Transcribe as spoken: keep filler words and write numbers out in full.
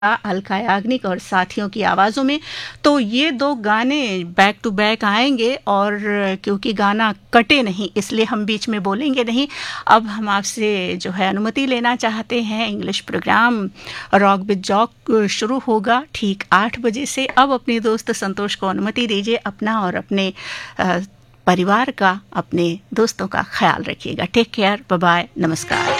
अलका याग्निक और साथियों की आवाज़ों में। तो ये दो गाने बैक टू बैक आएंगे और क्योंकि गाना कटे नहीं इसलिए हम बीच में बोलेंगे नहीं। अब हम आपसे जो है अनुमति लेना चाहते हैं। English programme rock with Jacques शुरू होगा ठीक आठ बजे से। अब अपने दोस्त संतोष को अनुमति दीजिए। अपना और अपने परिवार का, अपने दोस्तों का ख्याल रखिएगा। टेक केयर, बाय बाय, नमस्कार।